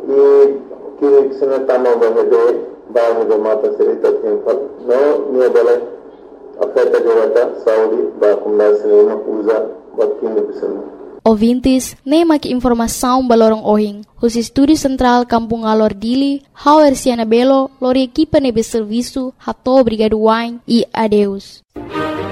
Ki senatama bahade bahade mata serita tempat no niya bala afeta jawata Saudi ba kumna sinema uza bakini bisana. Ouvintes, nem aqui informação balorong ohing. Os estúdios central Kampung Alor Dili, Hauer Siana Belo, lori equipa nebe serviço, hato obrigado wine e adeus.